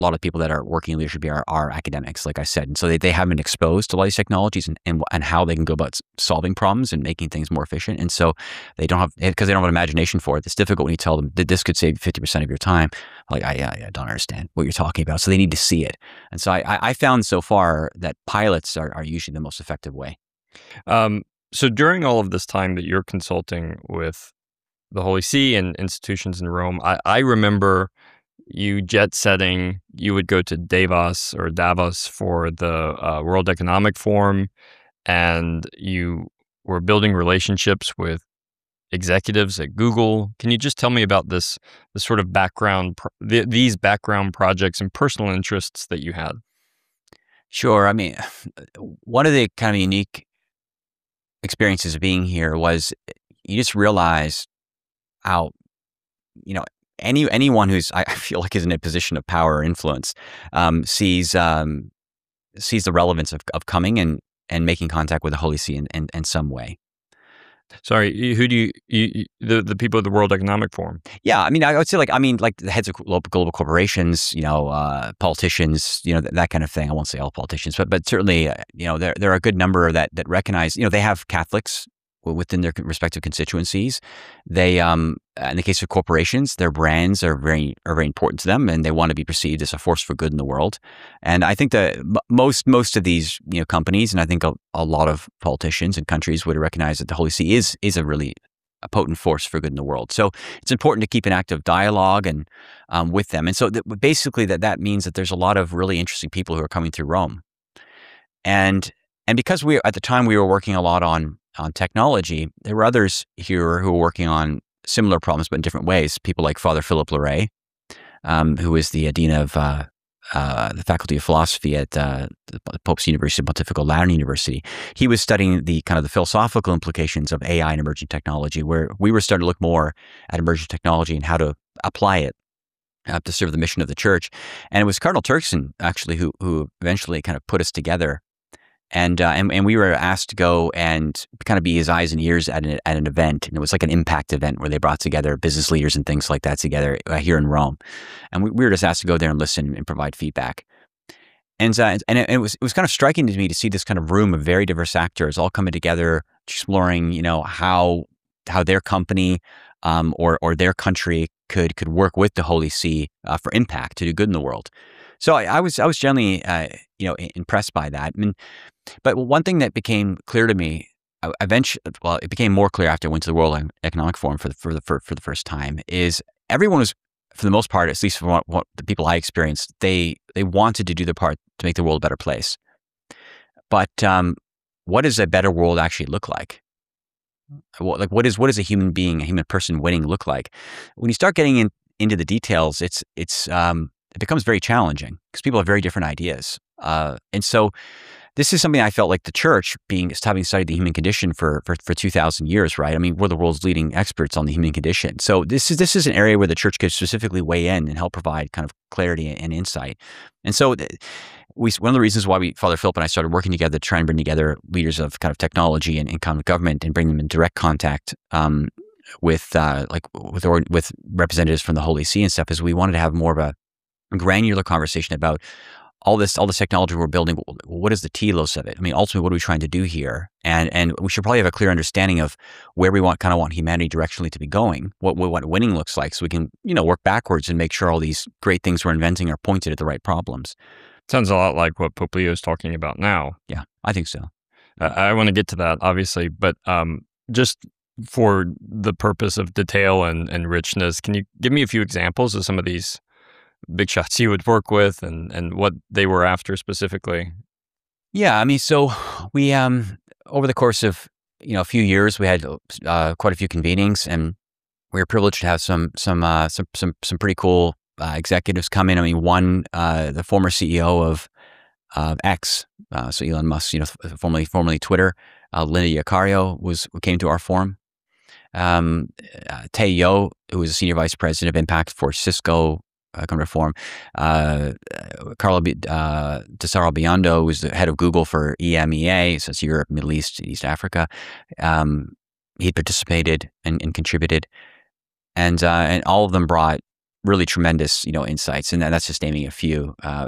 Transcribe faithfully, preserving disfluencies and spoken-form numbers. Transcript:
a lot of people that are working in leadership are, are academics, like I said. And so they, they haven't been exposed to a lot of these technologies and, and, and how they can go about solving problems and making things more efficient. And so they don't have, because they don't have an imagination for it, it's difficult when you tell them that this could save fifty percent of your time. Like, I, I, I don't understand what you're talking about. So they need to see it. And so I, I found so far that pilots are, are usually the most effective way. Um, so during all of this time that you're consulting with the Holy See and institutions in Rome, I, I remember you jet setting. You would go to Davos or Davos for the uh, World Economic Forum, and you were building relationships with executives at Google. Can you just tell me about this, the sort of background, th- these background projects and personal interests that you had? Sure. I mean, one of the kind of unique experiences of being here was you just realize how, you know, any anyone who's, I feel like, is in a position of power or influence, um, sees um, sees the relevance of, of coming and and making contact with the Holy See in, in, in some way. Sorry, who do you, you, you the the people of the World Economic Forum? Yeah, I mean, I would say, like, I mean, like the heads of global, global corporations, you know, uh, politicians, you know, th- that kind of thing. I won't say all politicians, but but certainly, uh, you know, there there are a good number that that recognize, you know, they have Catholics within their respective constituencies. They, um, in the case of corporations, their brands are very are very important to them, and they want to be perceived as a force for good in the world. And I think that m- most most of these, you know, companies, and I think a, a lot of politicians and countries would recognize that the Holy See is is a really a potent force for good in the world. So it's important to keep an active dialogue and um, with them. And so th- basically, that that means that there's a lot of really interesting people who are coming through Rome. And and because we at the time we were working a lot on on technology, there were others here who were working on similar problems, but in different ways. People like Father Philip Larrey, um, who is the dean of uh, uh, the Faculty of Philosophy at uh, the Pope's University, Pontifical Lateran University. He was studying the kind of the philosophical implications of A I and emerging technology, where we were starting to look more at emerging technology and how to apply it uh, to serve the mission of the church. And it was Cardinal Turkson, actually, who who eventually kind of put us together. And, uh, and and we were asked to go and kind of be his eyes and ears at an, at an event. And it was like an impact event where they brought together business leaders and things like that together uh, here in Rome. And we, we were just asked to go there and listen and provide feedback. And uh, and it, it was it was kind of striking to me to see this kind of room of very diverse actors all coming together, exploring, you know, how how their company um, or or their country could could work with the Holy See uh, for impact to do good in the world. So I, I was I was generally uh, you know impressed by that. I mean, but one thing that became clear to me, uh, eventually, well, it became more clear after I went to the World Economic Forum for the for the for, for the first time, is everyone was, for the most part, at least from what, what the people I experienced, they they wanted to do their part to make the world a better place. But um, what does a better world actually look like? What, like what is what is a human being, a human person winning look like? When you start getting in, into the details, it's it's um, it becomes very challenging because people have very different ideas. Uh, and so this is something I felt like the church, being having studied the human condition for for, for two thousand years, right? I mean, we're the world's leading experts on the human condition. So this is this is an area where the church could specifically weigh in and help provide kind of clarity and insight. And so we one of the reasons why we, Father Philip and I, started working together to try and bring together leaders of kind of technology and, and kind of government and bring them in direct contact um, with uh, like with or, with representatives from the Holy See and stuff, is we wanted to have more of a granular conversation about all this, all this technology we're building. What is the telos of it? I mean, ultimately, what are we trying to do here? And and we should probably have a clear understanding of where we want, kind of want humanity directionally to be going. What what winning looks like, so we can, you know, work backwards and make sure all these great things we're inventing are pointed at the right problems. Sounds a lot like what Pope Leo is talking about now. Yeah, I think so. Uh, I want to get to that, obviously, but um, just for the purpose of detail and and richness, can you give me a few examples of some of these big shots you would work with and, and what they were after specifically? Yeah, I mean, so we, um, over the course of, you know, a few years, we had uh, quite a few convenings, and we were privileged to have some, some, uh, some, some, some pretty cool uh, executives come in. I mean, one, uh, the former C E O of uh, X, uh, so Elon Musk, you know, formerly, formerly Twitter, uh, Linda Yaccario was, came to our forum. Um, uh, Tae Yo, who was a senior vice president of impact for Cisco, Uh, come to reform. Uh, Carlo uh, Tesaro Biondo was the head of Google for E M E A, so it's Europe, Middle East, East Africa. Um, he participated and, and contributed, and uh, and all of them brought really tremendous, you know, insights, and that's just naming a few. Uh,